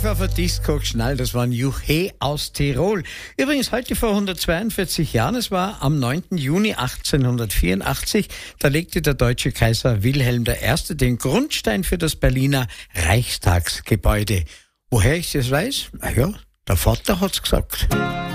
Auf der Disco geschnallt, das war ein Juche aus Tirol. Übrigens heute vor 142 Jahren, es war am 9. Juni 1884, da legte der deutsche Kaiser Wilhelm I. den Grundstein für das Berliner Reichstagsgebäude. Woher ich das weiß? Naja, der Vater hat's gesagt.